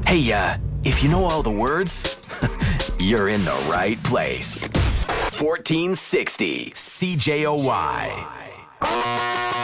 Hey, if you know all the words, you're in the right place. 1460 CJOY.